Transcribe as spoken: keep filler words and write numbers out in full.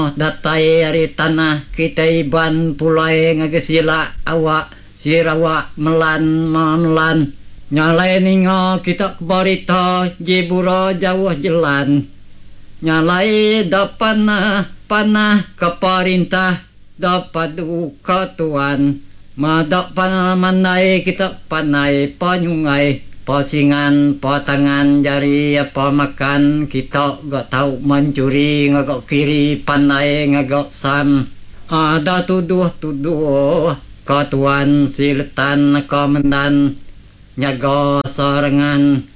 datai ari tanah kita iban pulai ngagesila awak sirawa melan melan nyalai ningo kita kebarita jiburo jauh jalan nyalai dapana panah keparintah dapat duka tuan madak panai kita panai panyungai posingan potangan jari apa makan kita gak tahu mencuri ngagak kiri panai ngagak sam ada tuduh-tuduh katuan siletan komandan nyaga sorangan